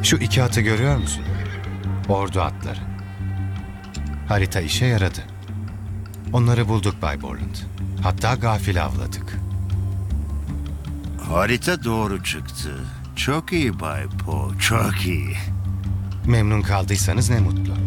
Şu iki atı görüyor musun? Ordu atları. Harita işe yaradı. Onları bulduk Bay Borland. Hatta gafil avladık. Harita doğru çıktı. Çok iyi Bay Poe, çok iyi. Memnun kaldıysanız ne mutlu.